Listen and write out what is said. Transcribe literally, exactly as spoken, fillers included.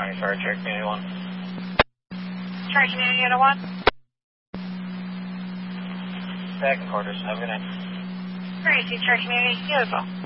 County, sorry, Cherry Community one. Cherry Community Unit one. Back in quarters, have a good night. Great, Cherry Community Unit one.